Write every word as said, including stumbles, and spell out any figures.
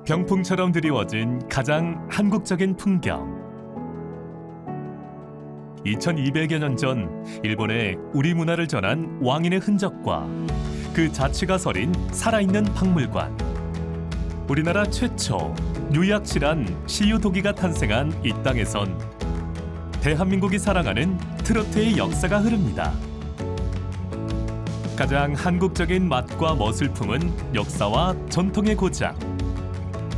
병풍처럼 드리워진 가장 한국적인 풍경. 이천이백여 년 전 일본에 우리 문화를 전한 왕인의 흔적과 그 자취가 서린 살아있는 박물관. 우리나라 최초 유약실한 시유도기가 탄생한 이 땅에선 대한민국이 사랑하는 트로트의 역사가 흐릅니다. 가장 한국적인 맛과 멋을 품은 역사와 전통의 고장